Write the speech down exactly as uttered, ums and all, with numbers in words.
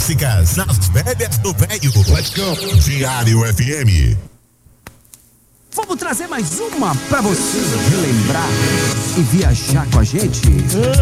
clássicas nas velhas do velho. Let's go. Diário F M. Vamos trazer mais uma pra você relembrar e viajar com a gente.